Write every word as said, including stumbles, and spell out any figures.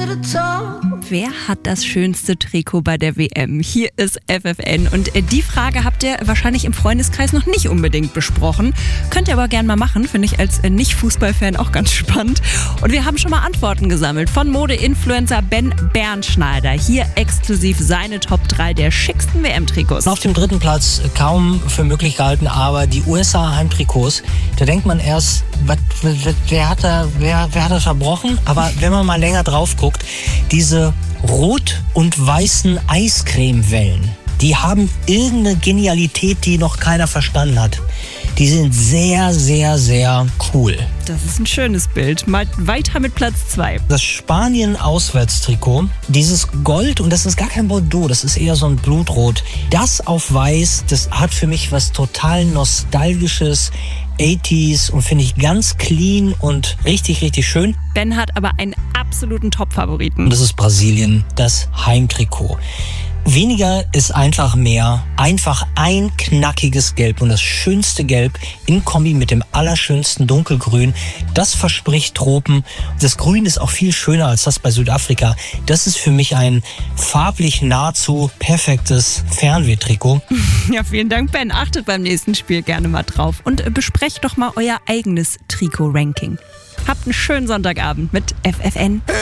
Wer hat das schönste Trikot bei der W M? Hier ist F F N und die Frage habt ihr wahrscheinlich im Freundeskreis noch nicht unbedingt besprochen. Könnt ihr aber gerne mal machen, finde ich als Nicht-Fußballfan auch ganz spannend. Und wir haben schon mal Antworten gesammelt von Mode-Influencer Ben Bernschneider. Hier exklusiv seine Top drei der schicksten W M-Trikots. Auf dem dritten Platz kaum für möglich gehalten, aber die U S A-Heimtrikots, da denkt man erst, was, wer, hat da, wer, wer hat das verbrochen? Aber wenn man mal länger drauf guckt, diese rot- und weißen Eiscremewellen, die haben irgendeine Genialität, die noch keiner verstanden hat. Die sind sehr, sehr, sehr cool. Das ist ein schönes Bild. Mal weiter mit Platz zwei. Das Spanien-Auswärtstrikot, dieses Gold, und das ist gar kein Bordeaux, das ist eher so ein Blutrot. Das auf Weiß, das hat für mich was total Nostalgisches, achtziger und finde ich ganz clean und richtig, richtig schön. Ben hat aber einen absoluten Top-Favoriten. Und das ist Brasilien, das Heimtrikot. Weniger ist einfach mehr. Einfach ein knackiges Gelb und das schönste Gelb in Kombi mit dem allerschönsten Dunkelgrün. Das verspricht Tropen. Das Grün ist auch viel schöner als das bei Südafrika. Das ist für mich ein farblich nahezu perfektes Fernwehtrikot. Ja, vielen Dank, Ben. Achtet beim nächsten Spiel gerne mal drauf und besprecht doch mal euer eigenes Trikot-Ranking. Habt einen schönen Sonntagabend mit F F N.